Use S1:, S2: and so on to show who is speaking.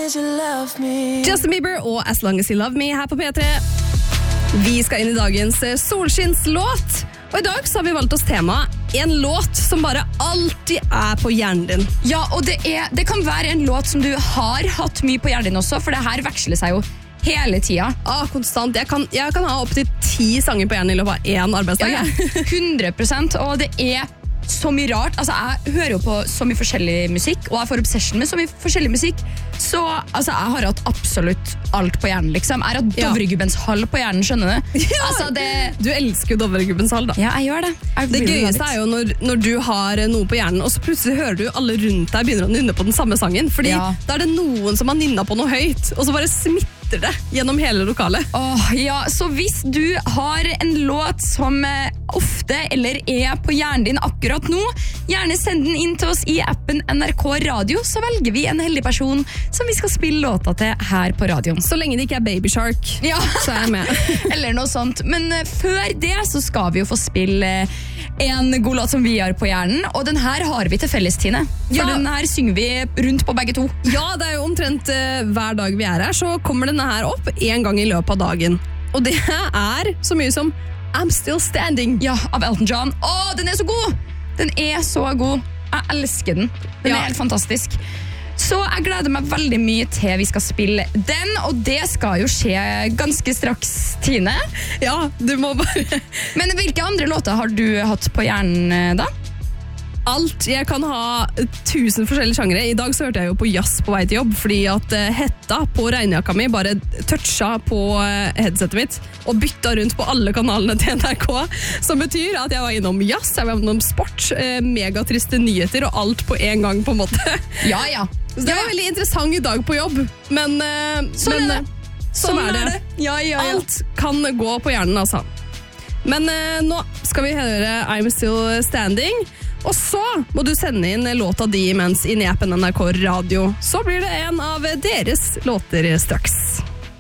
S1: Justin Bieber og As Long As You Love Me her på P3. Vi skal inn i dagens solskinnslåt. Og i dag så har vi valgt oss tema en låt som bare alltid er på hjernen din.
S2: Ja, og det kan være en låt som du har hatt mye på hjernen din også, for det her veksler seg jo hele tida.
S1: Konstant. Jeg kan ha opp til 10 sanger på hjernen i løpet av en arbeidsdag.
S2: Ja, 100%, og det er så mye rart. Altså, jeg hører jo på så mye forskjellig musikk, og jeg får obsession med så mye forskjellig musikk. Så altså, jeg har hatt absolutt alt på hjernen, liksom. Jeg har hatt Dovregubbens hall på hjernen, skjønner du?
S1: Ja,
S2: altså,
S1: du elsker jo Dovregubbens hall, da.
S2: Ja, jeg gjør det.
S1: Det gøyeste er jo når du har noe på hjernen, og så plutselig hører du alle rundt deg begynner å nynne på den samme sangen, fordi da er det noen som har nynnet på noe høyt, og så bare smitter det gjennom hele lokalet.
S2: Ja, så hvis du har en låt som ofte eller er på hjernen din akkurat nå, gjerne send den inn til oss i appen NRK Radio, så velger vi en heldig person som vi skal spille låta til her på radioen.
S1: Så lenge det ikke er Baby Shark, så er jeg med.
S2: Eller noe sånt. Men før det så skal vi jo få spille en god låt som vi har på hjernen, og den her har vi til felles, Tine. For den her synger vi rundt på begge to.
S1: Ja, det er jo omtrent hver dag vi er her, så kommer denne her opp en gang i løpet av dagen. Og det er så mye som I'm Still Standing.
S2: Ja, av Elton John. Den er så god! Den er så god. Jeg elsker den. Den er helt fantastisk. Så jeg gleder meg veldig mye til vi skal spille den, og det skal jo skje ganske straks, Tine.
S1: Ja, du må bare...
S2: Men hvilke andre låter har du hatt på hjernen da?
S1: Alt. Jeg kan ha 1000 forskjellige sjangere. I dag så hørte jeg jo på jazz på vei til jobb, fordi at hetta på regnjakka mi bare toucha på headsetet mitt og bytta rundt på alle kanalene til NRK, som betyr at jeg var innom jazz, jeg var innom sport, megatriste nyheter og alt på en gang, på en måte.
S2: Ja.
S1: Så det var en veldig interessant dag på jobb, men sånn er det.
S2: Ja.
S1: Alt kan gå på hjernen, altså. Men nå skal vi høre I'm Still Standing. Og så må du sende inn låta di imens inn i appen NRK Radio. Så blir det en av deres låter straks.